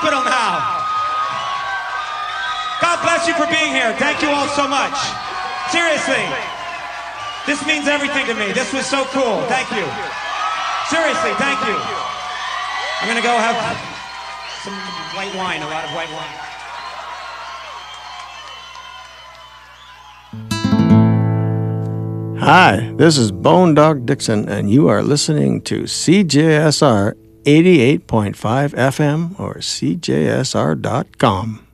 hospital now. God bless you for being here. Thank you all so much. Seriously. This means everything to me. This was so cool. Thank you. Seriously, thank you. I'm going to go have some white wine, a lot of white wine. Hi, this is Bone Dog Dixon, and you are listening to CJSR 88.5 FM or CJSR.com.